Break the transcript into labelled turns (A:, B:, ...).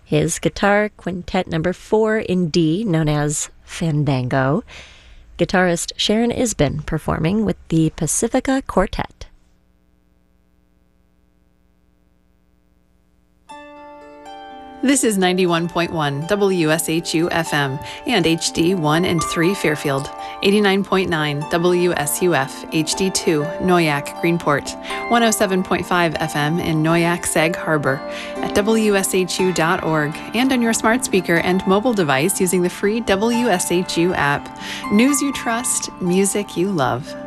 A: his guitar quintet number 4 in D, known as Fandango. Guitarist Sharon Isbin performing with the Pacifica Quartet.
B: This is 91.1 WSHU FM and HD 1 and 3 Fairfield, 89.9 WSUF HD2 Noyak Greenport, 107.5 FM in Noyak Sag Harbor, at WSHU.org, and on your smart speaker and mobile device using the free WSHU app. News you trust, music you love.